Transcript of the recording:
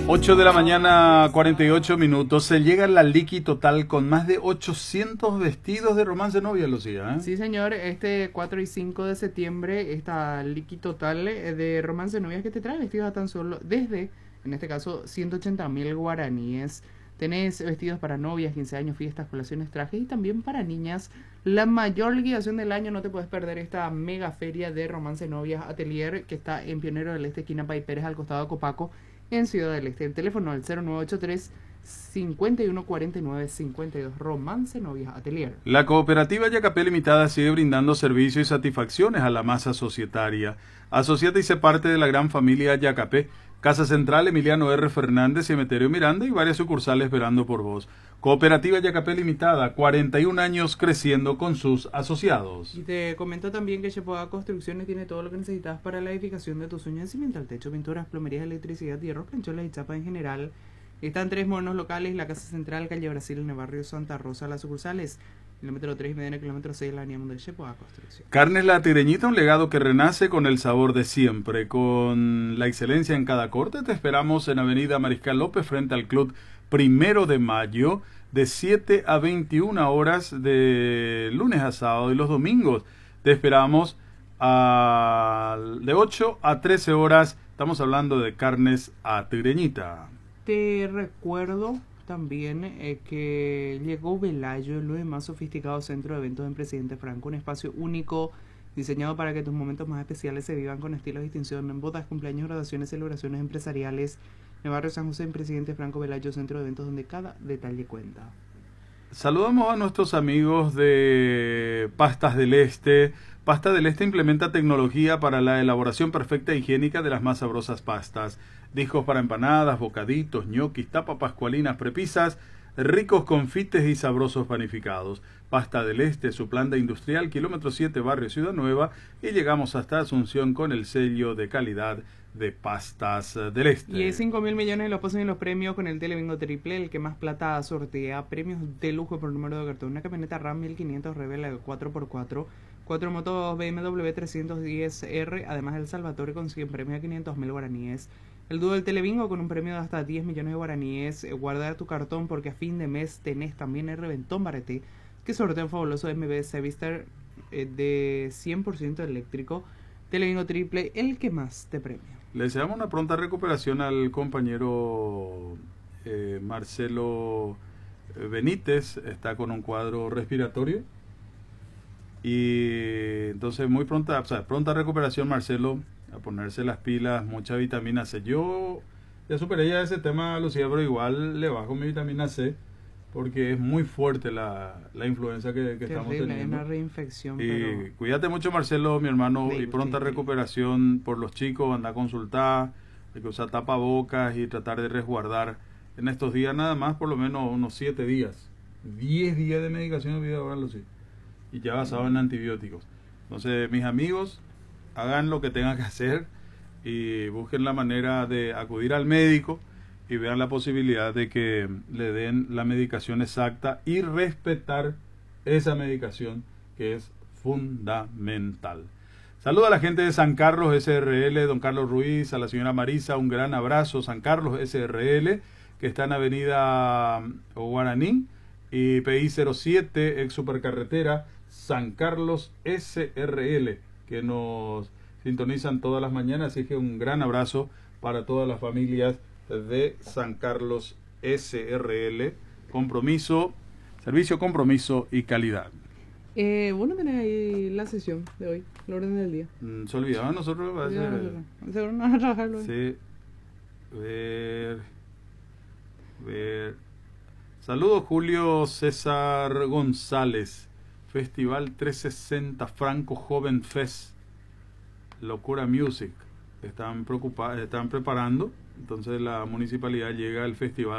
8 de la mañana, 48 minutos. Se llega a la Liqui Total con más de 800 vestidos de romance novia, Lucía, ¿eh? Sí, señor. Este 4 y 5 de septiembre, esta Liqui Total de romance novias que te trae vestidos a tan solo desde, en este caso, 180.000 guaraníes. Tenés vestidos para novias, 15 años, fiestas, colaciones, trajes y también para niñas. La mayor liquidación del año, no te puedes perder esta mega feria de romance novias Atelier que está en Pionero del Este, esquina Pay Pérez, al costado de Copaco, en Ciudad del Este. El teléfono al 0983 514952. Romance Novias Atelier. La cooperativa Yacapé Limitada sigue brindando servicios y satisfacciones a la masa societaria. Asociate y sé parte de la gran familia Yacapé. Casa Central Emiliano R. Fernández, Cementerio Miranda y varias sucursales esperando por vos. Cooperativa Yacapé Limitada, 41 años creciendo con sus asociados. Y te comento también que Chepoa Construcciones tiene todo lo que necesitas para la edificación de tus sueños: cimiento al techo, pinturas, plomerías, electricidad, hierro, plancholas y chapa en general. Están 3 monos locales: la Casa Central, calle Brasil, en el barrio Santa Rosa. Las sucursales, kilómetro 3 y medio, kilómetro 6, la avenida Mundo de Chepoa Construcción. Carnes La Tireñita, un legado que renace con el sabor de siempre, con la excelencia en cada corte. Te esperamos en Avenida Mariscal López, frente al Club 1 de Mayo, de 7 a 21 horas de lunes a sábado, y los domingos te esperamos de 8 a 13 horas. Estamos hablando de Carnes a Tireñita. Te recuerdo también que llegó Velayo, el nuevo y más sofisticado centro de eventos en Presidente Franco, un espacio único diseñado para que tus momentos más especiales se vivan con estilo y distinción en bodas, cumpleaños, graduaciones, celebraciones empresariales. En el barrio San José, en Presidente Franco, Velayo, centro de eventos donde cada detalle cuenta. Saludamos a nuestros amigos de Pastas del Este. Pasta del Este implementa tecnología para la elaboración perfecta e higiénica de las más sabrosas pastas. Discos para empanadas, bocaditos, ñoquis, tapas pascualinas, prepisas, ricos confites y sabrosos panificados. Pasta del Este, su planta industrial, kilómetro 7, barrio Ciudad Nueva, y llegamos hasta Asunción con el sello de calidad de Pastas del Este. Y hay 5.000 millones de los pozos y los premios con el Telebingo Triple, el que más plata sortea. Premios de lujo por número de cartón: una camioneta RAM 1500 Revela de 4x4, 4 motos BMW 310R, además el Salvatore con 100 premios a 500.000 guaraníes. El dúo del Telebingo con un premio de hasta 10 millones de guaraníes. Guarda tu cartón porque a fin de mes tenés también el Reventón Barete, que sortea un fabuloso MB Sevister de 100% eléctrico. Telebingo Triple, el que más te premia. Le deseamos una pronta recuperación al compañero Marcelo Benítez. Está con un cuadro respiratorio y entonces muy pronta, pronta recuperación, Marcelo, a ponerse las pilas, mucha vitamina C. Yo ya superé ya ese tema, Lucía, pero igual le bajo mi vitamina C porque es muy fuerte la influenza que estamos teniendo. Es una reinfección. Y pero cuídate mucho, Marcelo, mi hermano, sí, y pronta sí, recuperación por los chicos. Anda a consultar, hay que usar tapabocas y tratar de resguardar en estos días nada más, por lo menos unos 7 días. 10 días de medicación de vida oral, Lucía, y ya basado en antibióticos. Entonces, mis amigos, hagan lo que tengan que hacer y busquen la manera de acudir al médico y vean la posibilidad de que le den la medicación exacta y respetar esa medicación, que es fundamental. Saludo a la gente de San Carlos SRL, don Carlos Ruiz, a la señora Marisa, un gran abrazo. San Carlos SRL, que está en Avenida Guaraní y PI 07, ex supercarretera. San Carlos SRL, que nos sintonizan todas las mañanas, así que un gran abrazo para todas las familias de San Carlos SRL. Compromiso, servicio, compromiso y calidad. Bueno, tenés ahí la sesión de hoy, el orden del día. Se olvidaba nosotros. Seguro no vas a trabajarlo hoy. Sí. Ver. Saludos, Julio César González. Festival 360 Franco Joven Fest, Locura Music. Están preparando. Entonces la municipalidad llega al festival